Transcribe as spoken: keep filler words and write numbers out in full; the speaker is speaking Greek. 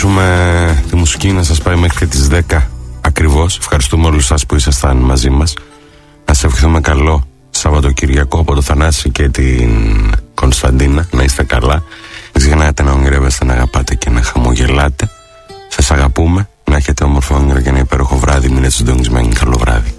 αφήσουμε τη μουσική να σας πάει μέχρι και τις δέκα ακριβώς. Ευχαριστούμε όλους σας που ήσασταν μαζί μας. Να σας ευχηθούμε καλό Σαββατοκυριακό από το Θανάση και την Κωνσταντίνα. Να είστε καλά. Μην ξεχνάτε να ονειρεύεστε, να αγαπάτε και να χαμογελάτε. Σας αγαπούμε. Να έχετε όμορφο όνειρο και ένα υπέροχο βράδυ. Μείνετε συντονισμένοι. Καλό βράδυ.